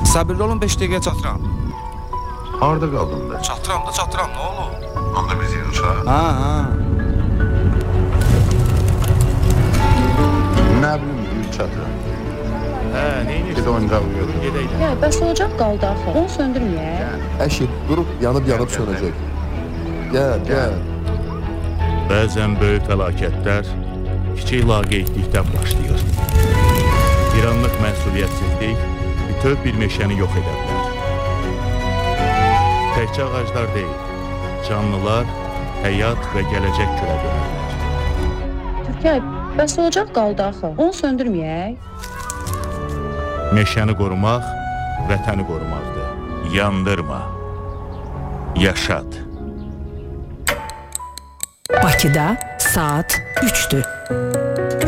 Səbirli olun 5 dəqiqəyə çatıram. Harda qaldın da? Çatıram, nə olur? Onda biz yığışaq. Ha. Nə bilim, yürü çatır. Neyini? Bir də oyuncaq uyuyordu. Gedəydik. Ya bəs ocaq qaldı axı. Onu söndürməyək. Əşi, durub yanıb sönəcək. Gəl. Bəzən böyük fəlakətlər kiçik laqeydlikdən başlayır. Bir anlıq məsuliyyətsizlik bütöv bir meşəni yox edə bilər. Təkcə ağaclar deyil, canlılar, həyat və gələcək külə dönərlər. Türkəy, bəs ocaq qaldı axı. Onu söndürməyək. Meşəni qorumaq, vətəni qorumaqdır. Yandırma, yaşat. Bakıda saat 3'dür.